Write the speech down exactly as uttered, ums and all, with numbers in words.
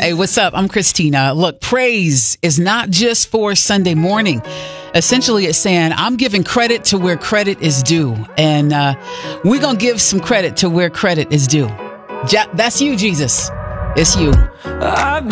Hey, what's up? I'm Christina. Look, praise is not just for Sunday morning. Essentially, it's saying I'm giving credit to where credit is due. And uh, we're going to give some credit to where credit is due. Ja- that's you, Jesus. It's you.